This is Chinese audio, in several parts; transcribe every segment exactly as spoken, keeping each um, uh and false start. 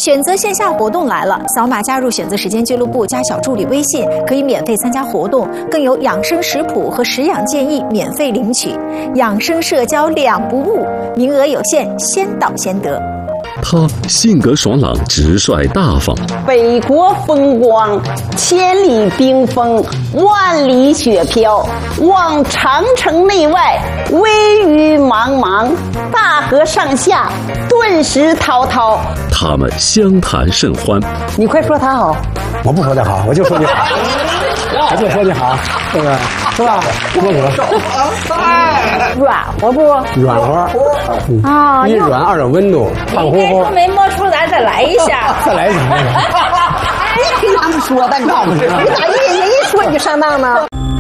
选择线下活动来了，扫码加入选择时间俱乐部加小助理微信，可以免费参加活动，更有养生食谱和食养建议免费领取，养生社交两不误，名额有限，先到先得。 他性格爽朗、直率大方， 北国风光，千里冰封，万里雪飘。望长城内外，微雨茫茫，大河上下，顿时滔滔。 他们相谈甚欢。 你快说他好， 我不说他好，我就说你好，我就说你好，是不是？是吧？哥哥， 软和不？ 软和嗯、啊， 一软二有温度，胖乎乎。 没摸出来，再来一下。 再来一下。 你听他们说的，你告诉你，你咋人家一说你就上当呢？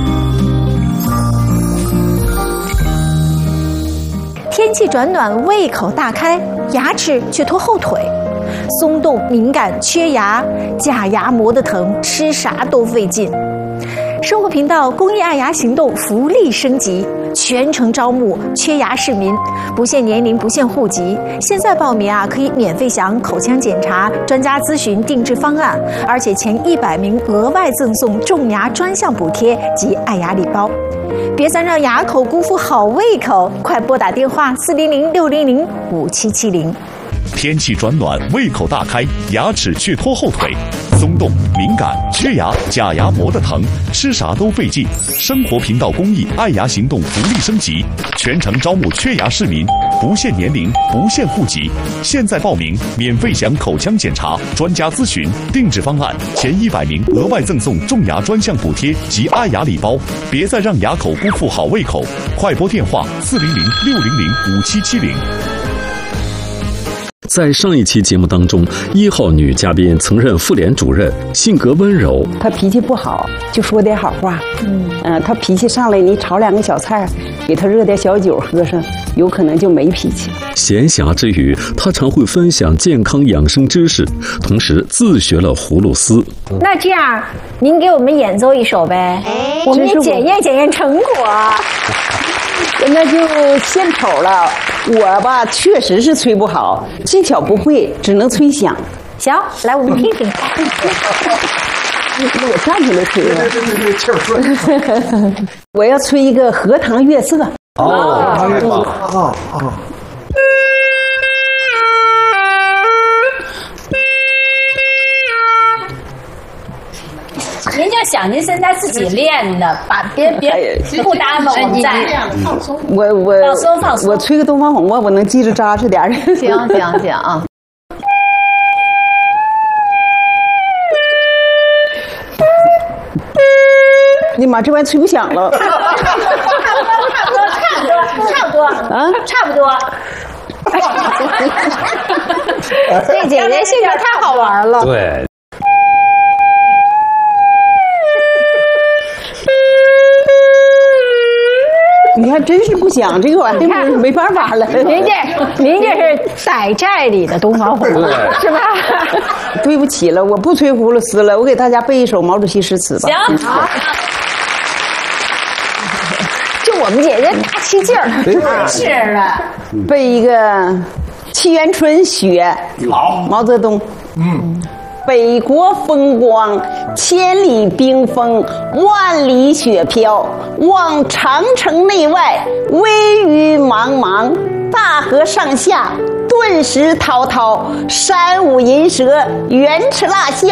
天气转暖，胃口大开，牙齿却拖后腿，松动、敏感、缺牙，假牙磨得疼，吃啥都费劲。生活频道公益爱牙行动福利升级，全程招募缺牙市民，不限年龄，不限户籍。现在报名啊，可以免费享口腔检查、专家咨询、定制方案，而且前一百名额外赠送种牙专项补贴及爱牙礼包。别再让牙口辜负好胃口，快拨打电话四零零六零零五七七零。 天气转暖，胃口大开，牙齿却拖后腿，松动、敏感、缺牙，假牙磨得疼，吃啥都费劲。生活频道公益爱牙行动福利升级，全程招募缺牙市民，不限年龄，不限户籍。现在报名，免费享口腔检查、专家咨询、定制方案，前一百名额外赠送种牙专项补贴及爱牙礼包。别再让牙口辜负好胃口，快拨电话四零零六零零五七七零。 在上一期节目当中，一号女嘉宾曾任妇联主任，性格温柔。 她脾气不好，就说点好话。嗯，呃，她脾气上来，你炒两个小菜，给她热点小酒喝上，有可能就没脾气了。 闲暇之余，她常会分享健康养生知识，同时自学了葫芦丝。 那这样，您给我们演奏一首呗，我们也检验检验成果。 那就献丑了，我吧确实是吹不好，技巧不会，只能吹响。 行，来我们听听。 那我站起来吹了。气儿顺。我要吹一个荷塘月色。 哦，荷塘月色。哦哦。 您就想您现在自己练的，把别别不搭猛在， 我我放松放松。 我吹个东方红吧，我能记着扎实点。 行行行啊！ 你妈，这玩意吹不响了。 差不多，差不多，差不多啊，差不多。 这姐姐性格太好玩了。 对。 你看，真是不响，这个玩意儿没办法了。 您这，您这是傣寨里的东方红，是吧？ 对不起了，我不吹葫芦丝了，我给大家背一首毛主席诗词吧。 行，好。 就我们姐姐大气劲儿， 是的。 背一个沁园春·雪， 好， 毛泽东。嗯。北国风光，千里冰封，万里雪飘。望长城内外，微雨茫茫，大河上下，顿时滔滔。山舞银蛇，原驰蜡象。